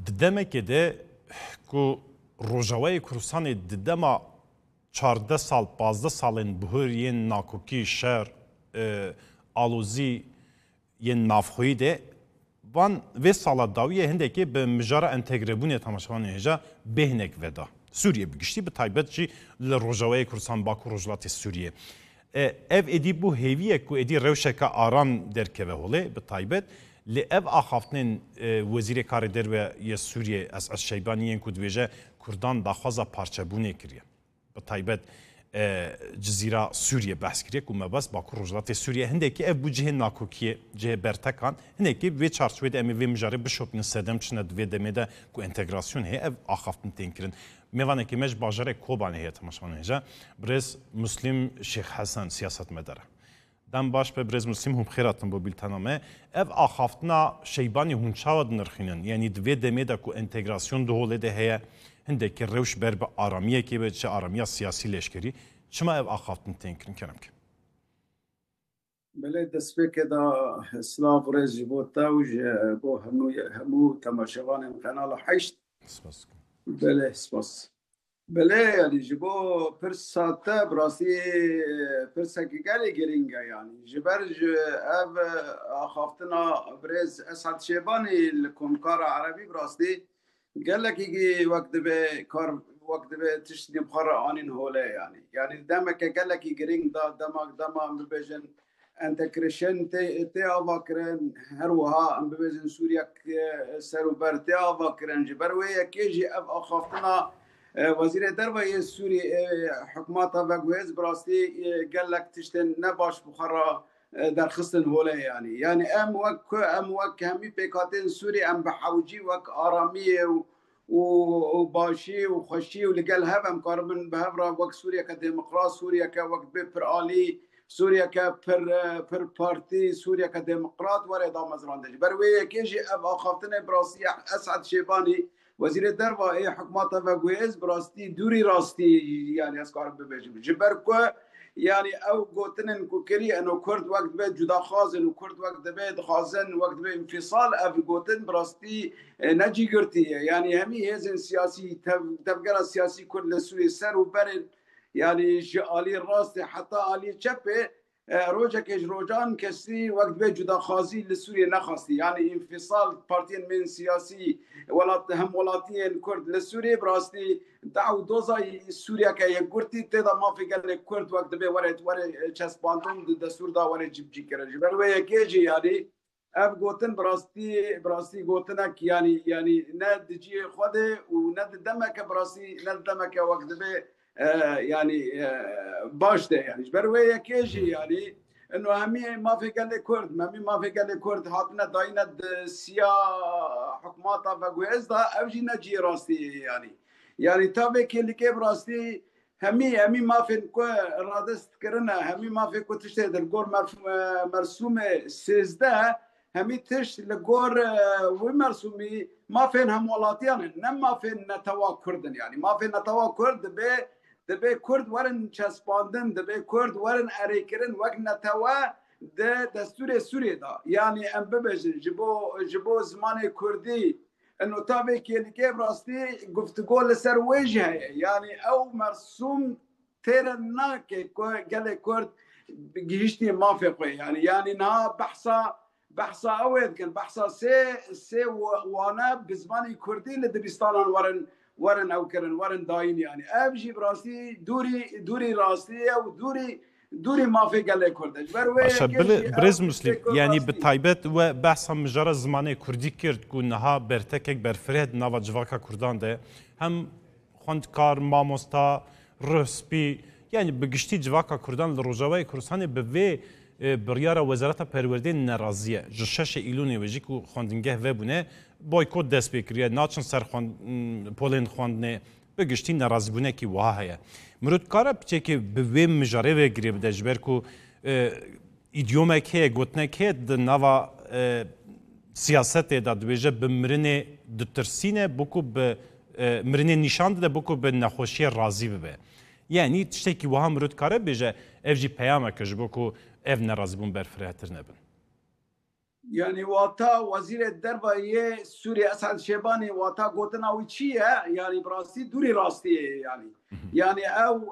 دمکه ده کو روجاوی کورسان دما 14 سال 15 سالن بهرین ناکوکی شهر آلوزی ین نافخوی ده وان و سال داویه هندکی به مجرا انتگربونه تماشاوان هجا بهنک ودا سوریه بگشتی به تایبت چی لروجاوی کورسان باکو روجلات سوریه ev edi bu heviye ku edi rewşeka aran derkeve hole bi taybet li ev axaftinin wezîrê karê derve ye Sûriye Esad Şeybaniyên ku dibêje Kurdan daxwaza parçebûnê kiriye bi taybet cizîra Sûriye behs kiriye ku mebes Bakur Rojhilatê Sûriye hindekî ev bu cihê nakokiye cihê bertekan hindekî vê çarçovê de em ê vê mijarê bişopînin sedem çine divê demê de ku entegrasyon heye ev axaftin tên kirin میوانه که مج باجره کوبانه هیت ماشوانه هجا برز مسلم شیخ حسن سیاست مداره دم باش به برز مسلم هم خیراتن با بیلتنامه اف آخافتنا شیبانی هونچاود نرخینن یعنی دوی دمیده کو انتگراسیون دهوله ده هیا هنده که روش بر به آرامیه که به چه آرامیه سیاسی لشکری چما اف آخافتن تنکرین کنم که بله دسته که دا اسلاف رزی بوتا و بو همو تماشوان قنال حشت بله سپاس بله یعنی جبو پرساته براسی پرسکیگلی گرینگه یعنی جبر اف آخافتنا برز اسد شیبانی لکنکار عربی براستی گلکی وقت به کار وقت به تشتیم خار آنین هوله یعنی دمک گلکی گرینگ دا دماغ ببیجن انتگریشن تی آوا کرن هر وها ام ببیزن سوریا سروبر تی آوا کرن جبر و یکیجی اف آخافتنا وزیر دروی سوری حکماتا و گویز براستی گلک تشتن نباش بخارا در خستن هوله یعنی ام وک همی پیکاتین سوری ام بحوجی وک آرامی و باشی و خوشی و لگل هف ام کاربن به هفرا وک سوریا که دموکراس سوریا که وک بپر آلی سوریا که پر پارتی سوریا که دموکرات وارد آمزراندج بروی یکیجی اب آخافتن براسی اسعد شیبانی وزیر دروای حکمات و گویز براستی دوری راستی یعنی از کار ببیجیم جبر که یعنی او گوتنن کو کری انو کرد وقت به جدا خازن و کرد وقت به خازن وقت به انفصال اف گوتن براستی نجی گرتی یعنی همی هزن سیاسی تفکر سیاسی کرد لسوی سر و برن یعنی جالی راست حتی علی چپه روجا کش روجان کسی وقت به جدا خازی لسوریه نخواستی یعنی انفصال پارتین من سیاسی ولات هم ولاتین کرد لسوریه براستی دعو دوزای سوریه که یک گرتی تدا ما فکر کرد وقت به ورد چسباندون دستور دا ورد جبجی کرد بروی یکیجی یعنی اف گوتن براستی گوتنک یعنی نه دجی خوده و نه دمک براستی نه دمک وقت به يعني باش ده يعني بروي كيجي يعني انه همي ما في قال كرد ما في قال كرد هاتنا داينا سيا حكومات فغويز دا اوجي نجي راستي يعني تابع اللي كيف راستي همي ما في كو رادست كرنا همي ما في كو تشتهد الجور مرسوم سيزده همي تش لجور ومرسومي ما فين هم ولاتيان ما فين نتوا كردن يعني ما فين نتوا كرد به دبی کرد ورن چسباندن دبی کرد ورن اریکرن وقت نتوا ده دستور سوریه دا یعنی ام ببجن جبو زمان کردی انه تابع که براستی گفتگو لسر وجه یعنی او مرسوم ترنا که گل کرد گیشتی موافقه یعنی نه بحثا اوید کن بحثا سه وانا بزمان کردی لدبستان ورن او کرن ورن داین یعنی ابجی براستی دوری راستی او دوری مافی گله کردش برز مسلم یعنی به تایبت و بحث هم مجرد زمان کردی کرد که نها برتکک برفرید نوا جواکا کردان ده هم خوندکار ماموستا رسپی یعنی بگشتی جواکا کردان لروجاوی کردستان به وی بریار وزارت پرورده نرازیه جشش ایلونی وجی که خواندنگه و بونه بایکوت دست بکریه ناچن سر پولند خواندنه بگشتی نرازی بونه که وها هیا مرود کارا بچه که به وی مجاره و گریه بده جبر که ایدیومه که گوتنه که نوا سیاست دا دویجه به مرنه دترسینه بکو به مرنه نشاند ده بکو به نخوشی رازی ببه یعنی تشتی که وها مرود کارا بیجه اف جی پیامه که جبو که ev nerazibûn berfirehtir nebin. يعني واتا وزير الدربه يه سوريا اسعد شيباني واتا قوتنا وشيه يعني براسي دوري راستي يعني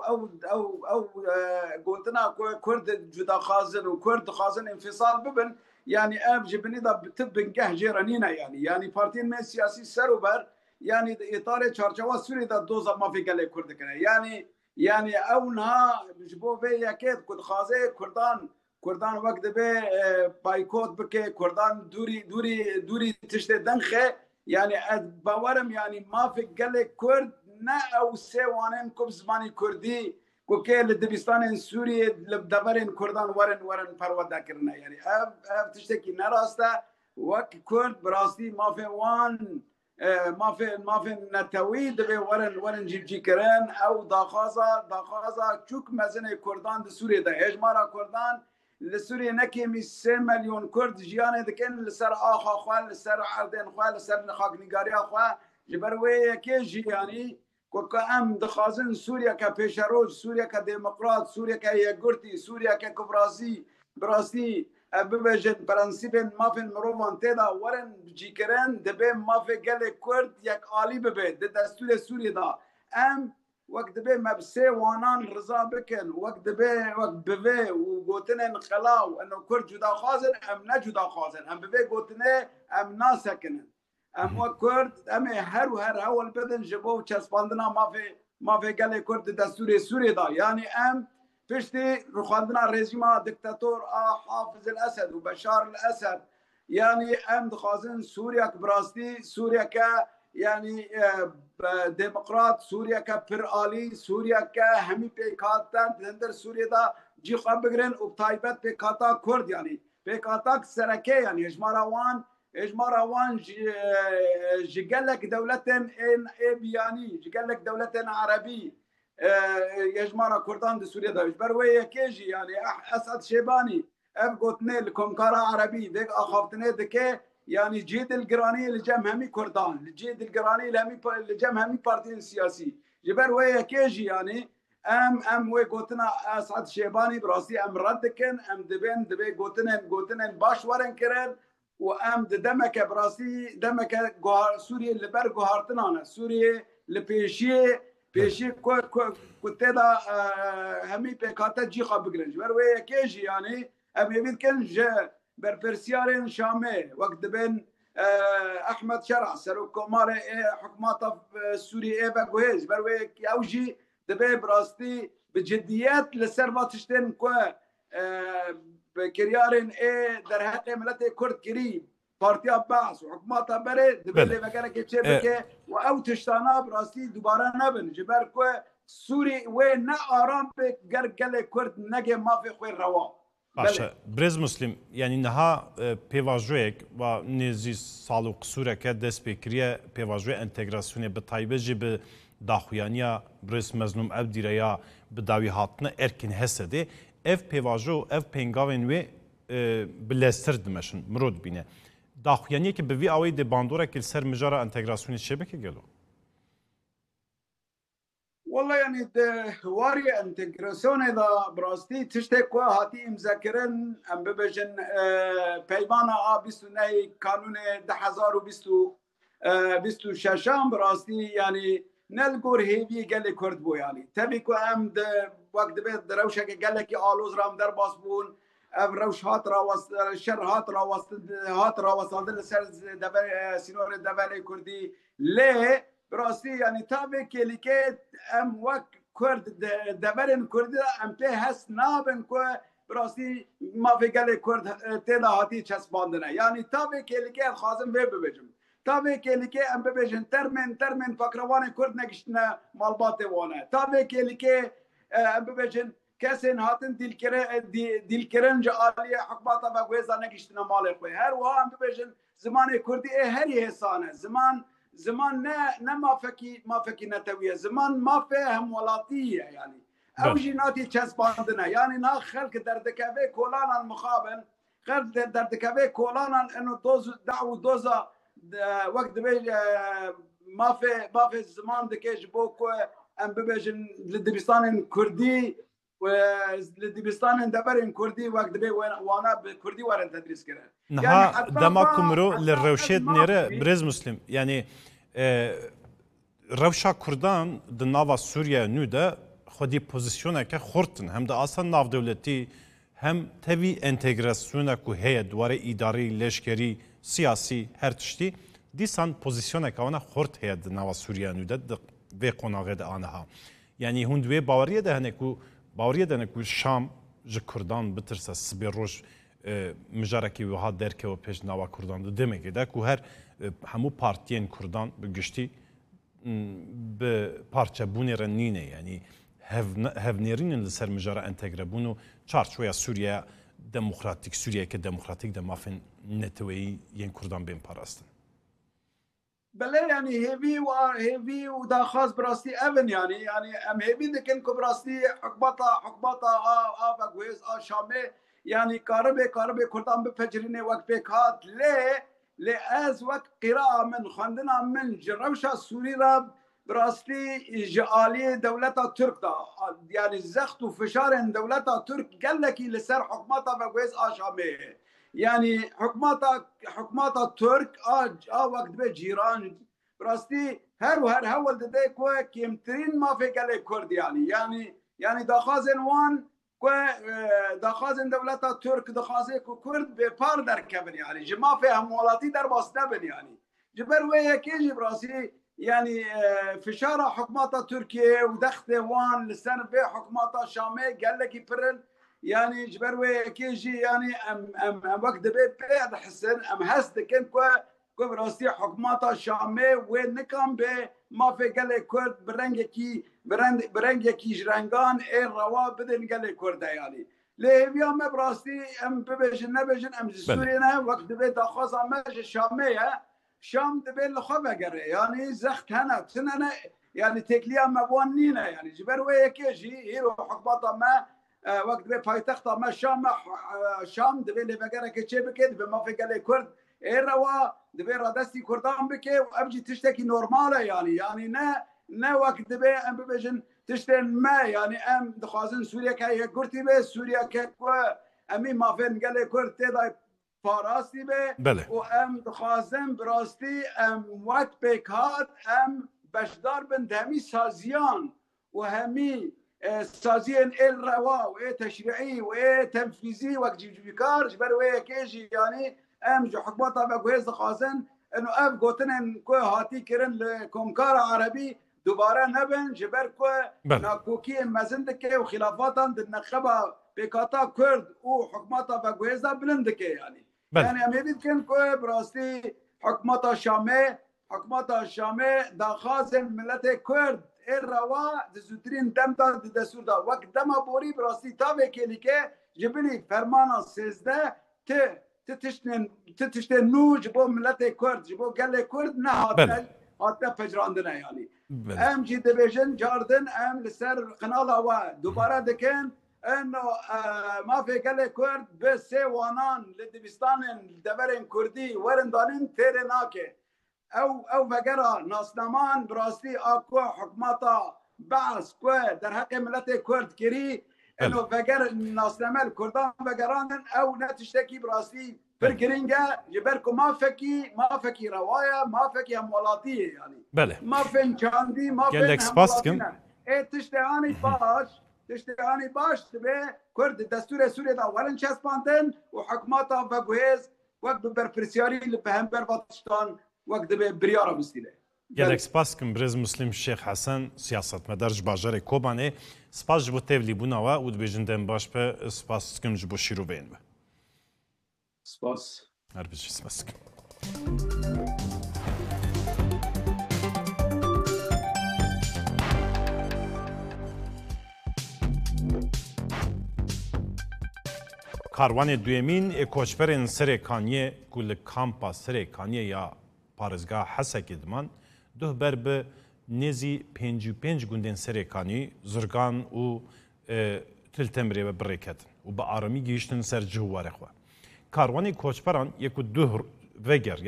او قوتنا كرد جدا خازن وكرد خازن انفصال ببن يعني اب جبني ذا بتبن جه جيرانينا يعني بارتين من سياسي سروبر يعني اطار چارچوا سوري ذا دوزا ما في قال كرد كنا يعني او نها جبو في يكيد كد خازه کردان وقت به بایکوت بکه کردان دوری تشت دنخه يعني باورم يعني ما في قال كرد نا او سوانن كوب زماني كردي كوكي لدبستان سوري لبدبرن كردان ورن پروادا کرنا يعني اب تشتكي نراستا وك كرد براستي ما في وان ما في نتوي دبي ورن جيب كران او داخازا چوك مزن كردان د سوريا ده اجمارا كردان لسوريا نكيمي 3 مليون كرد جيانه دكن لسر اخا خوال لسر عردن خوال لسر خاك نيغاريا خوا جبروي كيجي يعني كوكا ام دخازن سوريا كبيشروج سوريا كديمقراط سوريا كيغورتي سوريا ككبراسي براسي ببجن برانسيبن ما في المروفان تدا ورن جيكرن دبي ما في قال كرد يك عالي ببي دستور سوريا دا ام وقت دبي مبسي وانان رضا بكن وقت دبي وقت ببي وقوتن انقلاو انه كرد جدا خازن ام نا جدا خازن ام ببي قوتن ام ناسكن ام وكرد ام هر اول بدن جبو چسباندنا ما في قال كرد دستور سوريا دا يعني ام پشتی رخاندنا رژیم دکتاتور حافظ الاسد و بشار الاسد يعني ام دخازن سوريا كبراستي سوريا ك يعني ديمقراط سوريا كبرالي سوريا كهمي بيكاتن تندر سوريا دا جي خبرن وبتايبت بيكاتا كرد يعني بيكاتا سركه يعني اجمارا وان جقلك دولتن ان ابياني جقلك دولتن عربي يجمعنا كردان دي سوريا داوش بروي كيجي يعني اسعد شيباني اب قوتني الكمكارا عربي ديك اخافتني ديك يعني جيد القراني لجم همي كردان الجيد القراني لجم همي بارتين سياسي جبروي كيجي يعني ام وي قوتنا اسعد شيباني براسي ام ردكن ام دبي قوتن باش ورن كرن وام دمك براسي دمك سوريا اللي بر جوهرتنا سوريا لبيشي پیشی کتدا همی پیکاتا جی خواب بگرنج بروی کیجی یعنی امیوید کنج بر پرسیارین شامه وقت بین احمد شرع سرو کمار حکومات سوریه بگوهیز بروی اوجی دبی براستی بجدیت لسر باتشتن که بکریارین در حق ملت کرد کری پارتیا بعث وحكوماتها برد دبلي مكانك تشبكه او تشتانا براسي دوباره نبن جبر كو سوري وين نا آرام بقرقل كرد نجي ما في خوي روا باشه برز مسلم يعني نها پیواژویک و نزی سالو قصوره که دست بکریه پیواژوی انتگراسیون به تایبه جی به داخویانیا برز مزنوم او دیریا به داوی هاتنه ارکن هسته اف پیواژو اف پنگاوین وی بلستر دمشن مرود بینه داخویانی که به وی آوی ده باندوره که سر مجاره انتگراسیون شبکه گلو والله يعني واري انتجراسيون اذا براستي تشتكوا هاتي مذكرن ام ببجن بيبانا بيستو ناي قانون 2026 براستي يعني نلقور هيبي قال كرد بو يعني تبيكو ام وقت بيت دروشه قال لك آلوز رام در باسبون روش هات راوست شر هات راوست لسر سينور دبل كردي ليه براسي يعني تابع كليكات ام وك كرد دبرن كرد ام به هس نابن كو براسي ما في قال كرد تدا هاتي چسباندنه يعني تابع كليكات خازم ببجم تابع كليكات ام ببجن ترمن فكروان كرد نگشتنا مالبات وانه تابع كليكات ام ببجن کسین هاتن دیلکرن جالیه حکماتا و گویزا نگشتنا مال خوی هر و هم ببجن زمان کردی هر حسانه زمان نه ما فکی نتویه زمان ما فهم ولاتیه يعني او جيناتي چسباندنه يعني نا خلق در دکوه کولانا المخابن خلق در دکوه کولانا انو دوزا وقت بيج ما في زمان دکش بوكو ام ببجن لدبستان كردي ولدبستان دبرن كردي وقت دبي وانا بكردي ورن تدريس كره نها دما كمرو للروشيت نيره برز مسلم يعني روشا كردان دناوا سوريا نودا خودی پوزیشونه که خورتن هم دا اصلا ناو دولتی هم تبی انتگراسیونه که هی دواره اداری لشکری سیاسی هر تشتی دیسان پوزیشونه که آنها خورت هی ناو سوریا نودا و قناغه دا آنها یعنی هندوی باوریه ده هنه که شام ج کردان بترسه سبی روش مجارکی وها درکه و پیش ناو کردان ده دمگه ده که هر همو پارتین کردان بگشتی به پارچه بونی رنینه یعنی هفنيرين لسر مجرى انتجربونو تشارشويا سوريا ديمقراطيك سوريا كديمقراطيك دمافن نتوي ين كردان بين باراستن بله يعني هيفي ودا خاص براستي ايفن يعني ام هيفي دكن كبراستي حكباتا افغويز شامي يعني كاربي كردان بفجرين وقت بكات لأز وقت قراءة من خندنا من جروشة سوري راب براستي جالية دولة ترك دا يعني زخت وفشار دولة ترك قال لك لسر حكماتها بقويز آشامي يعني حكماتها ترك وقت بجيران براستي هر هول دي كوا كيمترين ما في قال كرد يعني داخازن وان كوا داخازن دولة ترك داخازن كرد ببار در كبن يعني جما في همولاتي در باستبن يعني جبر ويا كيجي براسي يعني فشارة حكومات تركيا ودخت وان لسنة في حكومات شامي قال لك يبرن يعني جبروي كيجي يعني ام وقت بيد حسن ام هست كن كو براسي حكومات شامي ونكم به ما في قال لك كرد برنگ كي جرنگان اي روا بدن قال لك كرد يعني ليه ما براسي ام ببجن نبجن ام سورينا وقت بيد خاصه ماج الشاميه شام دبل لخوة قرر يعني زخت هنا تننا يعني تكليا مبوانينا يعني جبر ويا كيجي هيرو حقبطة ما وقت بي بايتخطة ما شام دبل بقرر كتشي بكيد بما في قال كرد روا دبل رادستي كردان بكي وابجي تشتكي نورمالة يعني نا وقت دبل ام ببجن تشتن ما يعني ام دخازن سوريا كاي قرتي بي سوريا كاكوا امي ما فين قال كرد تيدا فاراستی به بله. و ام دخوازم براستی ام وقت بکات ام بشدار بند همی سازیان و همی سازیان ال روا و تشریعی و تنفیزی وقت جیب کار جبر و کیجی یعنی ام جو حکومت بگویز دخوازن انو اف گوتن کو هاتی کرن لکمکار عربی دوباره نبن جبر کو ناکوکی مزندکه و خلافاتان دنخبه بکاتا کرد و حکومت بگویز بلندکه يعني يعني امید کن که براستی حکومت شامه داخازن ملت کرد روا زودترین دم داد دستور دا وقت دم بوری براستی تا وکیلی که جبلی فرمان 13 تشتن نو جبو ملت کرد جبو گل کرد نه هاتنا پجراندنه يعني ام جی دبیجن جاردن ام لسر قنالا و دوباره دکن انه ما في قال كرد بس وانان لدبستان دبرن كردي ورندانين تيرناكي او فقرا ناسنامان براستي اكو حكماتا بعث كو در حق ملت كرد كري انه فقر ناسنامل كردان فقران او نتشتكي براستي برجرينجا جبركم ما فكي روايه ما فكي همولاتيه يعني بله ما فين كاندي ما فين همولاتيه تشتهاني باش به کرد دستور سوریه دا ولن چسباندن و حکومتا و گوهز وقت بر پرسیاری لبهم بر واتشتان وقت به بریارا بستیله گلک سپاس کم برز مسلم شیخ حسن سیاست مدرج باجر کوبانه سپاس جبو تیولی بوناوا و دبیجندن باش به سپاس کم جبو شیرو بین به سپاس هر بجی سپاس کم کاروان دویمین کوچبرین سرکانیه کل کامپا سرکانیه یا پارزگاه حسک ادمان ده بر به نزی 55 گوندن سرکانی زرگان و تلتمری و برکت و با آرامی گیشتن سر جواره خوا کاروان کوچبران یکو ده وگر